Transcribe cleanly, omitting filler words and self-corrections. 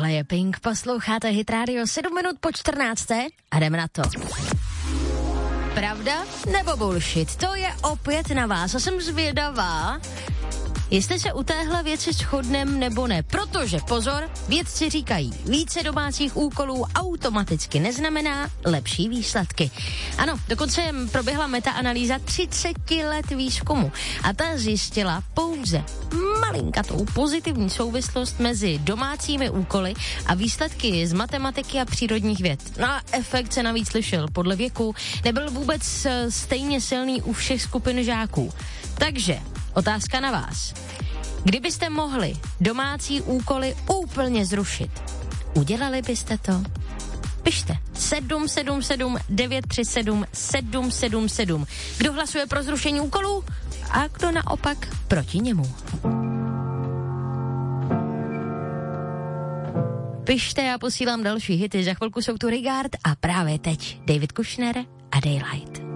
Tohle je Pink, posloucháte Hit Radio 7 minut po 14. a jdeme na to. Pravda nebo bullshit? To je opět na vás a jsem zvědavá, jestli se u téhle věci shodnem nebo ne. Protože, pozor, vědci říkají, více domácích úkolů automaticky neznamená lepší výsledky. Ano, dokonce proběhla metaanalýza 30 let výzkumu a ta zjistila pouze malinkatou pozitivní souvislost mezi domácími úkoly a výsledky z matematiky a přírodních věd. No a efekt se navíc lišil podle věku, nebyl vůbec stejně silný u všech skupin žáků. Takže otázka na vás. Kdybyste mohli domácí úkoly úplně zrušit, udělali byste to? Pište 777 937 777. Kdo hlasuje pro zrušení úkolů a kdo naopak proti němu? Pište, já posílám další hity. Za chvilku jsou tu Rigard a právě teď David Kushner a Daylight.